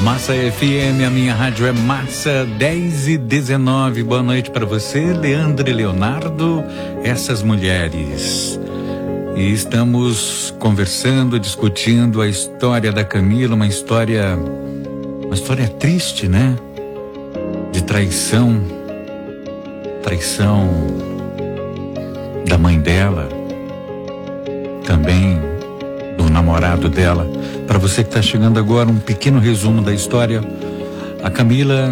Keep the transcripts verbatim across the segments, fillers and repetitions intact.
Massa F M, a minha rádio é Massa, dez e dezenove. Boa noite para você, Leandro e Leonardo, essas mulheres. E estamos conversando, discutindo a história da Camila, uma história, uma história triste, né? De traição, traição da mãe dela, também do namorado dela. Para você que está chegando agora, um pequeno resumo da história. A Camila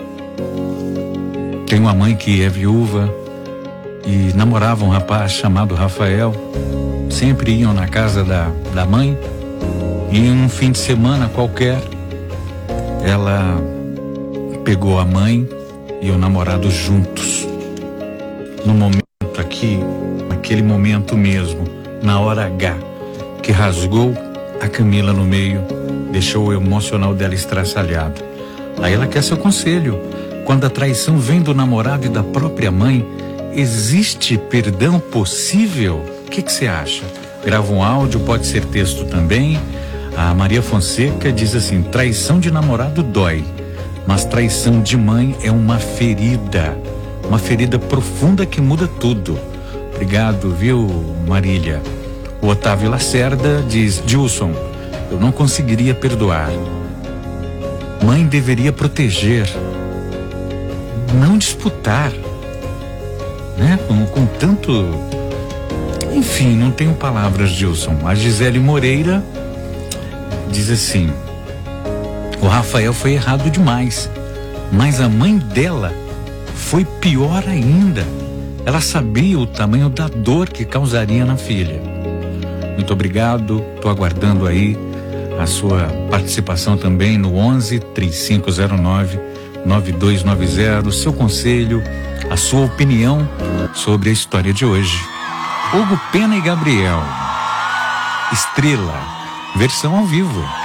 tem uma mãe que é viúva e namorava um rapaz chamado Rafael. Sempre iam na casa da, da mãe e em um fim de semana qualquer ela pegou a mãe e o namorado juntos. No momento aqui, naquele momento mesmo, na hora H, que rasgou a Camila no meio, deixou o emocional dela estraçalhado. Aí ela quer seu conselho. Quando a traição vem do namorado e da própria mãe, existe perdão possível? O que que você acha? Grava um áudio, pode ser texto também. A Maria Fonseca diz assim: traição de namorado dói, mas traição de mãe é uma ferida, uma ferida profunda que muda tudo. Obrigado, viu, Marília? O Otávio Lacerda diz: Gilson, eu não conseguiria perdoar. Mãe deveria proteger, não disputar, né? Com, com tanto... Enfim, não tenho palavras, Gilson. A Gisele Moreira diz assim: o Rafael foi errado demais, mas a mãe dela foi pior ainda. Ela sabia o tamanho da dor que causaria na filha. Muito obrigado, estou aguardando aí a sua participação também no onze, três cinco zero nove, nove dois nove zero, seu conselho, a sua opinião sobre a história de hoje. Hugo Pena e Gabriel, Estrela, versão ao vivo.